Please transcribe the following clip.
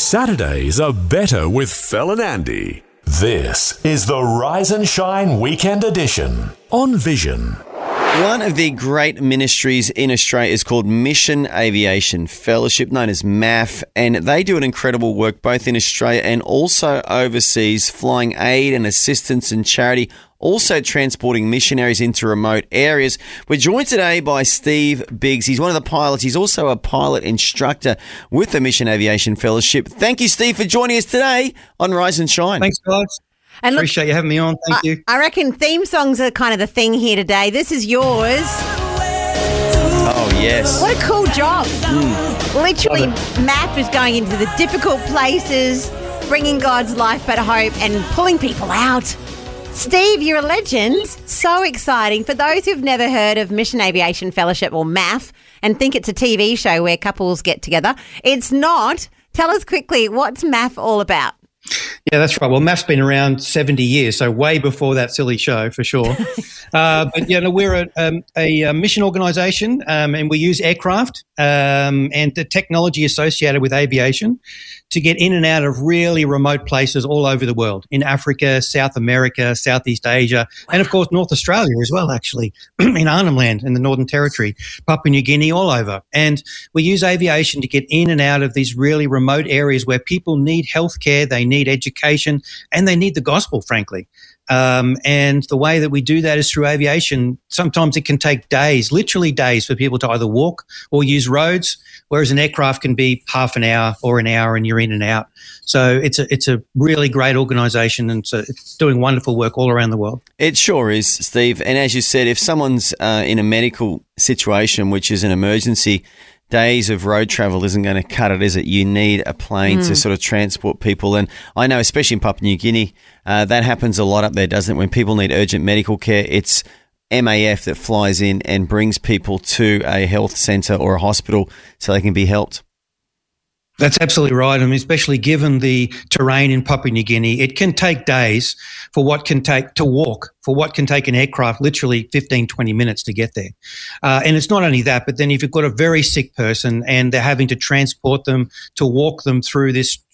Saturdays are better with Fel and Andy. This is the Rise and Shine Weekend Edition on Vision. One of the great ministries in Australia is called Mission Aviation Fellowship, known as MAF, and they do an incredible work both in Australia and also overseas, flying aid and assistance and charity, also transporting missionaries into remote areas. We're joined today by Steve Biggs. He's one of the pilots. He's also a pilot instructor with the Mission Aviation Fellowship. Thank you, Steve, for joining us today on Rise and Shine. Thanks, guys. And look, appreciate you having me on. Thank you. I reckon theme songs are kind of the thing here today. This is yours. Oh, yes. What a cool job. Literally, MAF is going into the difficult places, bringing God's life but hope and pulling people out. Steve, you're a legend. So exciting. For those who've never heard of Mission Aviation Fellowship, or MAF, and think it's a TV show where couples get together, it's not. Tell us quickly, what's MAF all about? Yeah, that's right. Well, MAF's been around 70 years, so way before that silly show, for sure. But, yeah, no, we're a mission organisation, and we use aircraft and the technology associated with aviation to get in and out of really remote places all over the world, in Africa, South America, Southeast Asia, and, of course, North Australia as well, actually, in Arnhem Land, in the Northern Territory, Papua New Guinea, all over. And we use aviation to get in and out of these really remote areas where people need healthcare, they need education, and they need the gospel, frankly. And the way that we do that is through aviation. Sometimes it can take days, literally days, for people to either walk or use roads, whereas an aircraft can be half an hour or an hour and you're in and out. So it's a really great organisation, and so it's doing wonderful work all around the world. It sure is, Steve. And as you said, if someone's in a medical situation, which is an emergency, days of road travel isn't going to cut it, is it? You need a plane to sort of transport people. And I know, especially in Papua New Guinea, that happens a lot up there, doesn't it? When people need urgent medical care, it's MAF that flies in and brings people to a health centre or a hospital so they can be helped. That's absolutely right. I mean, especially given the terrain in Papua New Guinea, it can take days for what can take to walk, for what can take an aircraft literally 15, 20 minutes to get there. And it's not only that, but then if you've got a very sick person and they're having to transport them, to walk them through this